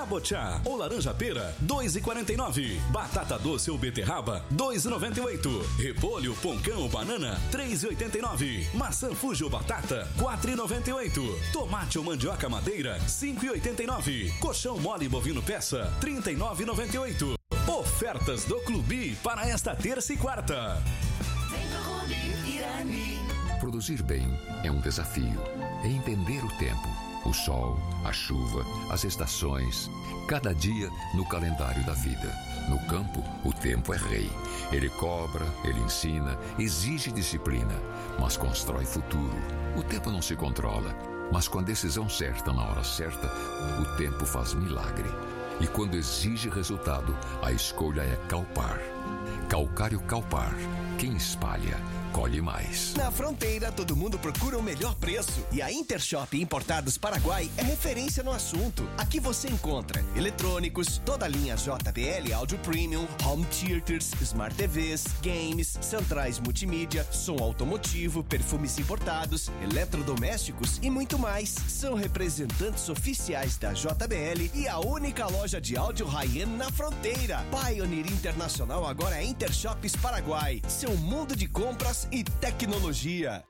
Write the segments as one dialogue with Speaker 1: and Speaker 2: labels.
Speaker 1: Jabotiá ou laranja pera, R$ 2,49. Batata doce ou beterraba, R$ 2,98. Repolho, poncão ou banana, R$ 3,89. Maçã fuji ou batata, R$ 4,98. Tomate ou mandioca madeira, R$ 5,89. Colchão mole bovino peça, R$ 39,98. Ofertas do Clube para esta terça e quarta.
Speaker 2: Produzir bem é um desafio. É entender o tempo, o sol, a chuva, as estações, cada dia no calendário da vida. No campo, o tempo é rei. Ele cobra, ele ensina, exige disciplina, mas constrói futuro. O tempo não se controla, mas com a decisão certa na hora certa, o tempo faz milagre. E quando exige resultado, a escolha é Calpar. Calcário Calpar. Quem espalha, colhe mais.
Speaker 3: Na Fronteira, todo mundo procura o melhor preço. E a Intershop Importados Paraguai é referência no assunto. Aqui você encontra eletrônicos, toda a linha JBL Audio Premium, Home Theaters, Smart TVs, games, centrais multimídia, som automotivo, perfumes importados, eletrodomésticos e muito mais. São representantes oficiais da JBL e a única loja de áudio high-end na Fronteira. Pioneer Internacional agora é Intershops Paraguai. Seu mundo de compras e tecnologia.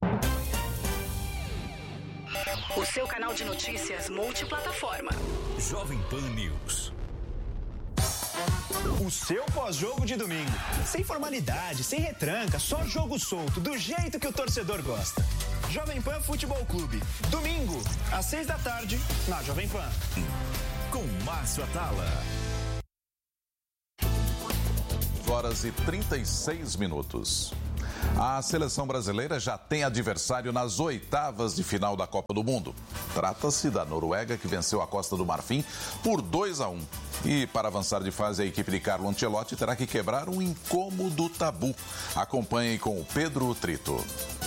Speaker 4: O seu canal de notícias multiplataforma.
Speaker 1: Jovem Pan News.
Speaker 5: O seu pós-jogo de domingo. Sem formalidade, sem retranca, só jogo solto, do jeito que o torcedor gosta. Jovem Pan Futebol Clube. Domingo, às 6h, na Jovem Pan.
Speaker 1: Com Márcio Atala.
Speaker 6: 8h36. A seleção brasileira já tem adversário nas oitavas de final da Copa do Mundo. Trata-se da Noruega, que venceu a Costa do Marfim por 2-1. E para avançar de fase, a equipe de Carlo Ancelotti terá que quebrar um incômodo tabu. Acompanhem com o Pedro Trito.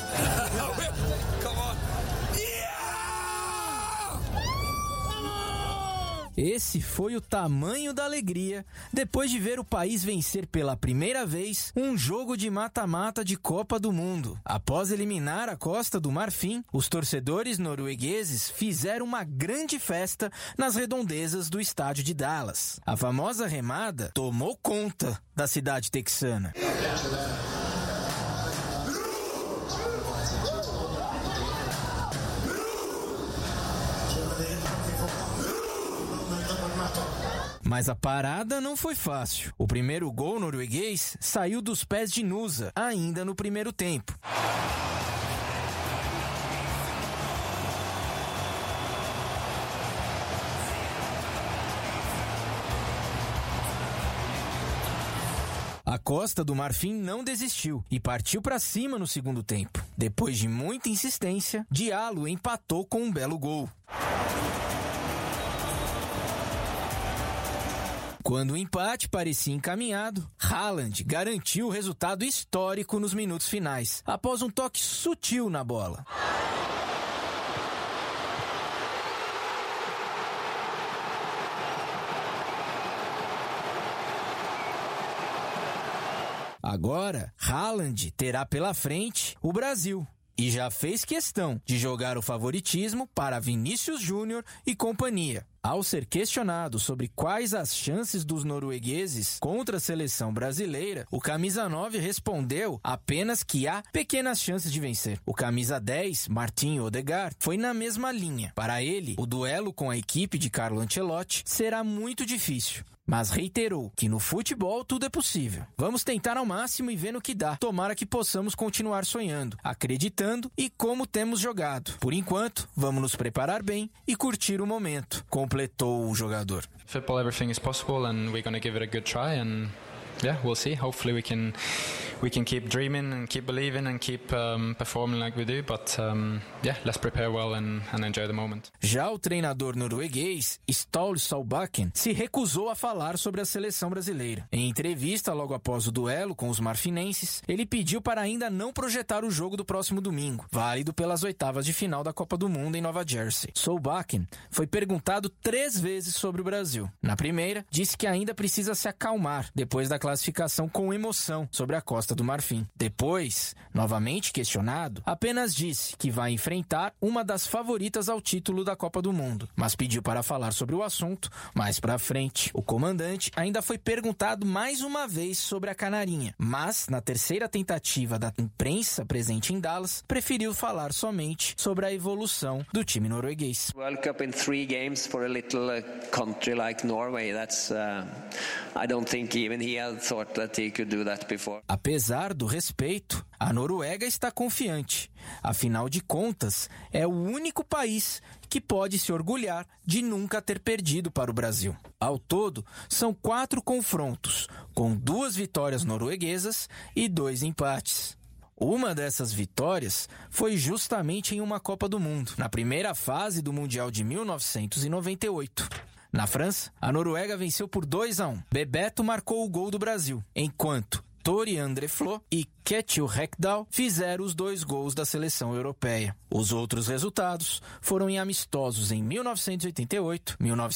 Speaker 7: Esse foi o tamanho da alegria depois de ver o país vencer pela primeira vez um jogo de mata-mata de Copa do Mundo. Após eliminar a Costa do Marfim, os torcedores noruegueses fizeram uma grande festa nas redondezas do estádio de Dallas. A famosa remada tomou conta da cidade texana. Mas a parada não foi fácil. O primeiro gol norueguês saiu dos pés de Nusa, ainda no primeiro tempo. A Costa do Marfim não desistiu e partiu para cima no segundo tempo. Depois de muita insistência, Diallo empatou com um belo gol. Quando o empate parecia encaminhado, Haaland garantiu o resultado histórico nos minutos finais, após um toque sutil na bola. Agora, Haaland terá pela frente o Brasil. E já fez questão de jogar o favoritismo para Vinícius Júnior e companhia. Ao ser questionado sobre quais as chances dos noruegueses contra a seleção brasileira, o camisa 9 respondeu apenas que há pequenas chances de vencer. O camisa 10, Martin Odegaard, foi na mesma linha. Para ele, o duelo com a equipe de Carlo Ancelotti será muito difícil, mas reiterou que no futebol tudo é possível. Vamos tentar ao máximo e ver no que dá. Tomara que possamos continuar sonhando, acreditando e como temos jogado. Por enquanto, vamos nos preparar bem e curtir o momento, completou o jogador.
Speaker 8: Football, everything is possible and we're going to give it a good try and yeah, we'll see. Hopefully we can keep dreaming and keep believing and keep performing like we do, but yeah, let's prepare well and enjoy the moment.
Speaker 7: Já o treinador norueguês, Ståle Solbakken, se recusou a falar sobre a seleção brasileira. Em entrevista logo após o duelo com os marfinenses, ele pediu para ainda não projetar o jogo do próximo domingo, válido pelas oitavas de final da Copa do Mundo em Nova Jersey. Solbakken foi perguntado 3 vezes sobre o Brasil. Na primeira, disse que ainda precisa se acalmar depois da classificação classificação com emoção sobre a Costa do Marfim. Depois, novamente questionado, apenas disse que vai enfrentar uma das favoritas ao título da Copa do Mundo, mas pediu para falar sobre o assunto mais pra frente. O comandante ainda foi perguntado mais uma vez sobre a Canarinha, mas na terceira tentativa da imprensa presente em Dallas, preferiu falar somente sobre a evolução do time norueguês.
Speaker 9: World Cup in 3 games for a little country like Norway. That's I don't think even he had thought that he could do that before.
Speaker 7: Apesar do respeito, a Noruega está confiante. Afinal de contas, é o único país que pode se orgulhar de nunca ter perdido para o Brasil. Ao todo, são 4 confrontos, com 2 vitórias norueguesas e 2 empates. Uma dessas vitórias foi justamente em uma Copa do Mundo, na primeira fase do Mundial de 1998. Na França, a Noruega venceu por 2-1. Bebeto marcou o gol do Brasil, enquanto Tori André Flo e Ketil Rekdal fizeram os 2 gols da seleção europeia. Os outros resultados foram em amistosos em 1988,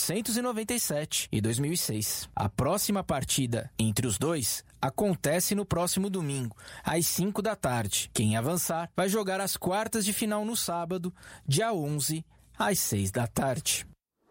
Speaker 7: 1997 e 2006. A próxima partida entre os dois acontece no próximo domingo, às 5 da tarde. Quem avançar vai jogar as quartas de final no sábado, dia 11, às 6 da tarde.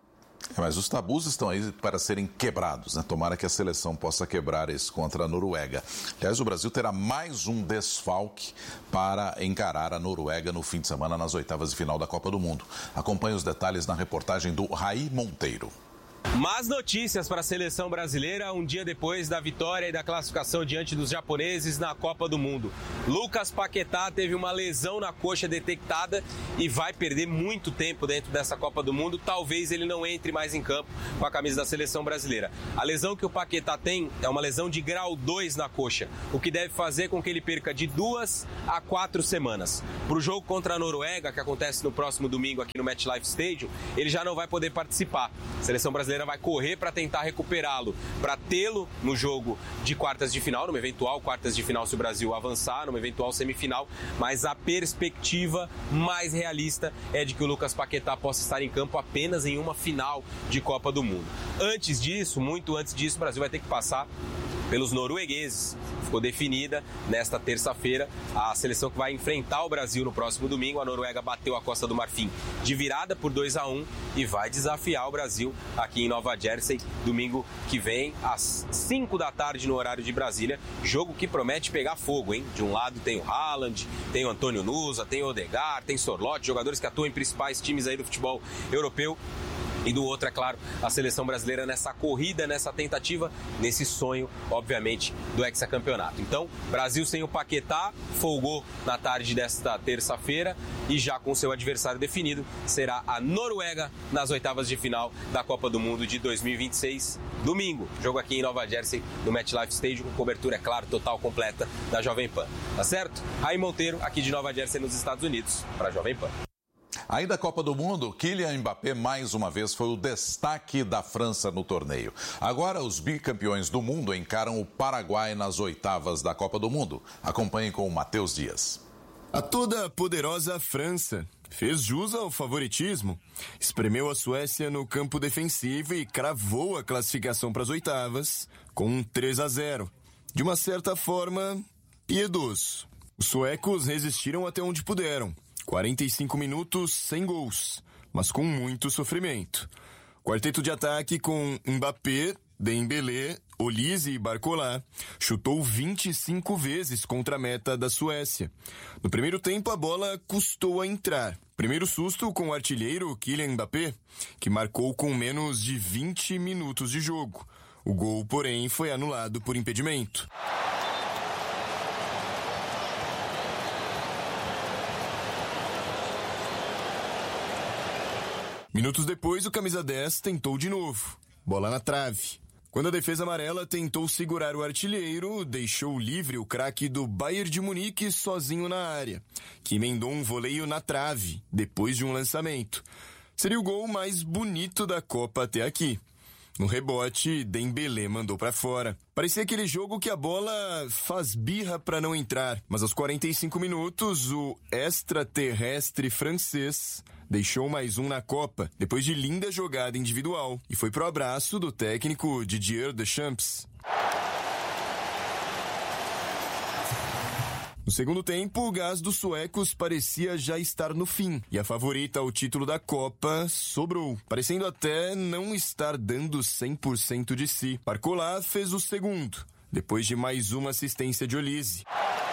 Speaker 6: Mas os tabus estão aí para serem quebrados, né? Tomara que a seleção possa quebrar esse contra a Noruega. Aliás, o Brasil terá mais um desfalque para encarar a Noruega no fim de semana nas oitavas de final da Copa do Mundo. Acompanhe os detalhes na reportagem do Raí Monteiro.
Speaker 10: Más notícias para a seleção brasileira um dia depois da vitória e da classificação diante dos japoneses na Copa do Mundo. Lucas Paquetá teve uma lesão na coxa detectada e vai perder muito tempo dentro dessa Copa do Mundo. Talvez ele não entre mais em campo com a camisa da seleção brasileira. A lesão que o Paquetá tem é uma lesão de grau 2 na coxa, o que deve fazer com que ele perca de 2 a 4 semanas. Para o jogo contra a Noruega, que acontece no próximo domingo aqui no MetLife Stadium, ele já não vai poder participar. A seleção brasileira vai correr para tentar recuperá-lo, para tê-lo no jogo de quartas de final, numa eventual quartas de final se o Brasil avançar, numa eventual semifinal, mas a perspectiva mais realista é de que o Lucas Paquetá possa estar em campo apenas em uma final de Copa do Mundo. Antes disso, muito antes disso, o Brasil vai ter que passar pelos noruegueses. Ficou definida nesta terça-feira a seleção que vai enfrentar o Brasil no próximo domingo. A Noruega bateu a Costa do Marfim de virada por 2-1 e vai desafiar o Brasil aqui em Nova Jersey domingo que vem às 5 da tarde no horário de Brasília. Jogo que promete pegar fogo, hein? De um lado tem o Haaland, tem o Antônio Nusa, tem o Odegaard, tem Sorloth, jogadores que atuam em principais times aí do futebol europeu. E do outro, é claro, a seleção brasileira nessa corrida, nessa tentativa, nesse sonho, obviamente, do hexacampeonato. Então, Brasil sem o Paquetá, folgou na tarde desta terça-feira e já com seu adversário definido, será a Noruega nas oitavas de final da Copa do Mundo de 2026, domingo. Jogo aqui em Nova Jersey, no MetLife Stadium, com cobertura, é claro, total, completa da Jovem Pan. Tá certo? Raí Monteiro, aqui de Nova Jersey, nos Estados Unidos, para a Jovem Pan.
Speaker 6: Ainda a Copa do Mundo, Kylian Mbappé mais uma vez foi o destaque da França no torneio. Agora os bicampeões do mundo encaram o Paraguai nas oitavas da Copa do Mundo. Acompanhem com o Matheus Dias.
Speaker 11: A toda poderosa França fez jus ao favoritismo, espremeu a Suécia no campo defensivo e cravou a classificação para as oitavas com um 3-0. De uma certa forma, piedoso. Os suecos resistiram até onde puderam. 45 minutos sem gols, mas com muito sofrimento. Quarteto de ataque com Mbappé, Dembélé, Olise e Barcola chutou 25 vezes contra a meta da Suécia. No primeiro tempo, a bola custou a entrar. Primeiro susto com o artilheiro Kylian Mbappé, que marcou com menos de 20 minutos de jogo. O gol, porém, foi anulado por impedimento. Minutos depois, o camisa 10 tentou de novo. Bola na trave. Quando a defesa amarela tentou segurar o artilheiro, deixou livre o craque do Bayern de Munique sozinho na área, que emendou um voleio na trave, depois de um lançamento. Seria o gol mais bonito da Copa até aqui. No rebote, Dembélé mandou pra fora. Parecia aquele jogo que a bola faz birra pra não entrar, mas aos 45 minutos, o extraterrestre francês deixou mais um na Copa, depois de linda jogada individual, e foi pro abraço do técnico Didier Deschamps. No segundo tempo, o gás dos suecos parecia já estar no fim e a favorita ao título da Copa sobrou, parecendo até não estar dando 100% de si. Barcola fez o segundo, depois de mais uma assistência de Olise.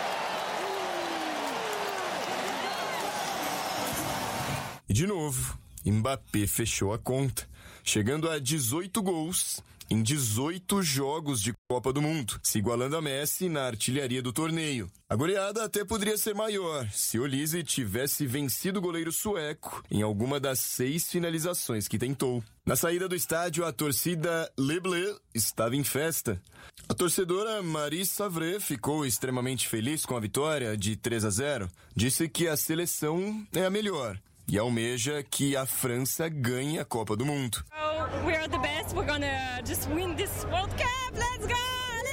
Speaker 11: E de novo, Mbappé fechou a conta, chegando a 18 gols em 18 jogos de Copa do Mundo, se igualando a Messi na artilharia do torneio. A goleada até poderia ser maior se Olise tivesse vencido o goleiro sueco em alguma das 6 finalizações que tentou. Na saída do estádio, a torcida Le Bleu estava em festa. A torcedora Marie Savre ficou extremamente feliz com a vitória de 3-0. Disse que a seleção é a melhor e almeja que a França ganhe a Copa do Mundo.
Speaker 12: We are the best. We're gonna just win this World Cup. Let's go!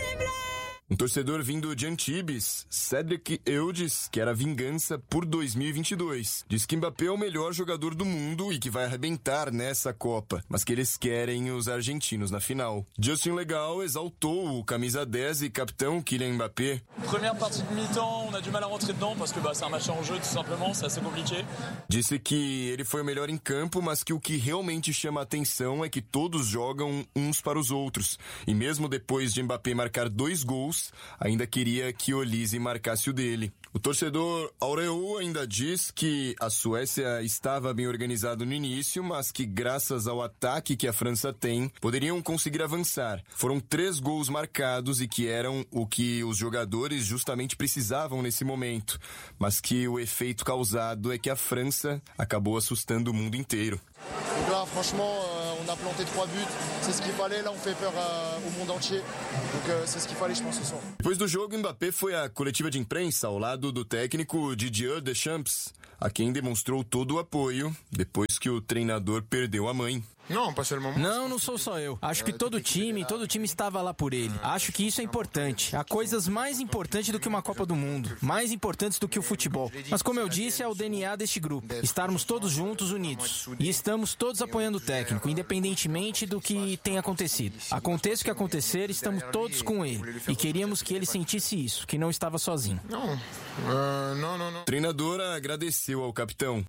Speaker 11: Um torcedor vindo de Antibes, Cédric Eudes, quer a vingança por 2022. Diz que Mbappé é o melhor jogador do mundo e que vai arrebentar nessa Copa, mas que eles querem os argentinos na final. Justin Legal exaltou o camisa 10 e capitão Kylian Mbappé.
Speaker 13: Première partie de mi-temps, on a du mal à rentrer dedans parce que c'est un match en jeu tout simplement, c'est assez compliqué.
Speaker 11: Disse que ele foi o melhor em campo, mas que o que realmente chama a atenção é que todos jogam uns para os outros. E mesmo depois de Mbappé marcar 2 gols, ainda queria que Olise marcasse o dele. O torcedor Aureu ainda diz que a Suécia estava bem organizado no início, mas que graças ao ataque que a França tem, poderiam conseguir avançar. Foram 3 gols marcados e que eram o que os jogadores justamente precisavam nesse momento, mas que o efeito causado é que a França acabou assustando o mundo inteiro.
Speaker 14: Donc là, franchement, on a planté 3 buts. C'est ce qu'il fallait. Là, on fait peur au monde entier. Donc c'est ce qu'il fallait, je pense, ce soir.
Speaker 11: Depois do jogo, Mbappé foi à coletiva de imprensa ao lado do técnico Didier Deschamps, a quem demonstrou todo o apoio depois que o treinador perdeu a mãe.
Speaker 7: Não sou só eu. Acho que todo time estava lá por ele. Acho que isso é importante. Há coisas mais importantes do que uma Copa do Mundo, mais importantes do que o futebol. Mas como eu disse, é o DNA deste grupo. Estarmos todos juntos, unidos. E estamos todos apoiando o técnico, independentemente do que tenha acontecido. Aconteça o que acontecer, estamos todos com ele. E queríamos que ele sentisse isso, que não estava sozinho.
Speaker 11: O treinador agradeceu ao capitão.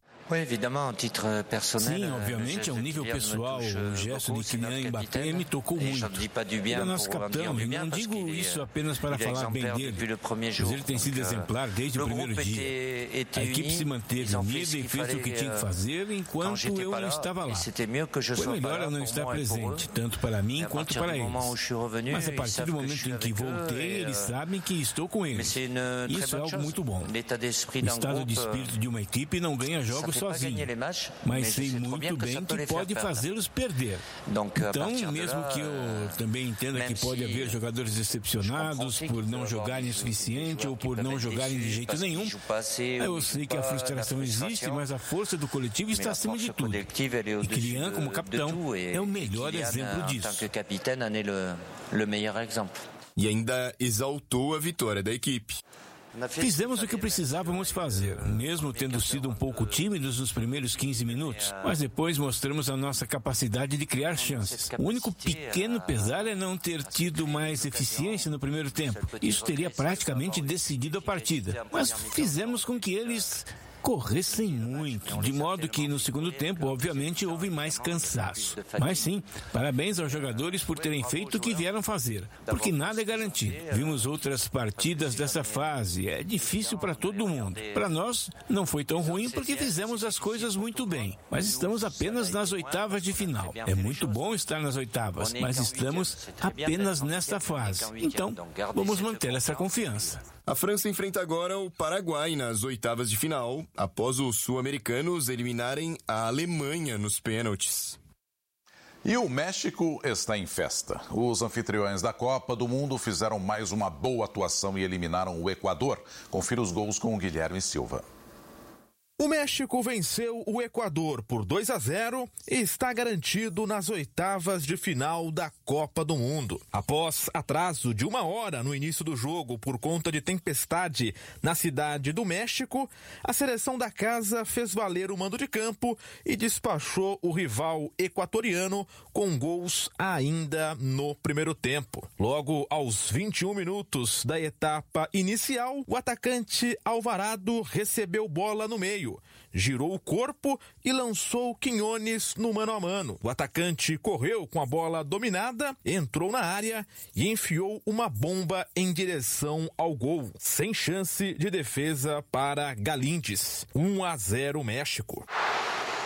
Speaker 15: Sim, obviamente, ao nível pessoal, o gesto de Kylian Mbappé me tocou muito. Ele é nosso capitão, e não digo isso apenas para falar bem dele, mas ele tem sido exemplar desde o primeiro dia. A equipe se manteve unida e fez o que tinha que fazer enquanto eu não estava lá. Foi melhor eu não estar presente, tanto para mim quanto para eles. Mas a partir do momento em que voltei, eles sabem que estou com eles. Isso é algo muito bom. O estado de espírito de uma equipe não ganha jogos sozinho, mas sei muito bem que pode fazê-los perder. Então, mesmo que eu também entenda que pode haver jogadores decepcionados por não jogarem o suficiente ou por não jogarem de jeito nenhum, eu sei que a frustração existe, mas a força do coletivo está acima de tudo. E Kylian, como capitão, é o melhor exemplo disso.
Speaker 11: E ainda exaltou a vitória da equipe.
Speaker 15: Fizemos o que precisávamos fazer, mesmo tendo sido um pouco tímidos nos primeiros 15 minutos, mas depois mostramos a nossa capacidade de criar chances. O único pequeno pesar é não ter tido mais eficiência no primeiro tempo. Isso teria praticamente decidido a partida, mas fizemos com que eles corressem muito, de modo que no segundo tempo, obviamente, houve mais cansaço. Mas sim, parabéns aos jogadores por terem feito o que vieram fazer, porque nada é garantido. Vimos outras partidas dessa fase, é difícil para todo mundo. Para nós, não foi tão ruim porque fizemos as coisas muito bem, mas estamos apenas nas oitavas de final. É muito bom estar nas oitavas, mas estamos apenas nesta fase. Então, vamos manter essa confiança.
Speaker 11: A França enfrenta agora o Paraguai nas oitavas de final, após os sul-americanos eliminarem a Alemanha nos pênaltis.
Speaker 6: E o México está em festa. Os anfitriões da Copa do Mundo fizeram mais uma boa atuação e eliminaram o Equador. Confira os gols com o Guilherme Silva.
Speaker 16: O México venceu o Equador por 2-0 e está garantido nas oitavas de final da Copa do Mundo. Após atraso de 1 hora no início do jogo por conta de tempestade na cidade do México, a seleção da casa fez valer o mando de campo e despachou o rival equatoriano com gols ainda no primeiro tempo. Logo aos 21 minutos da etapa inicial, o atacante Alvarado recebeu bola no meio, girou o corpo e lançou Quiñones no mano a mano. O atacante correu com a bola dominada, entrou na área e enfiou uma bomba em direção ao gol, sem chance de defesa para Galíndez. 1-0 México.